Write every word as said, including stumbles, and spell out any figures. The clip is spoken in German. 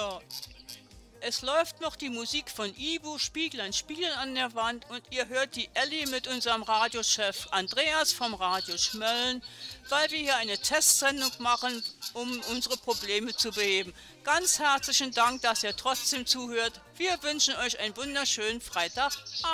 So, es läuft noch die Musik von Ibu, Spieglein, Spiegeln an der Wand und ihr hört die Elli mit unserem Radiochef Andreas vom Radio Schmölln, weil wir hier eine Testsendung machen, um unsere Probleme zu beheben. Ganz herzlichen Dank, dass ihr trotzdem zuhört. Wir wünschen euch einen wunderschönen Freitag.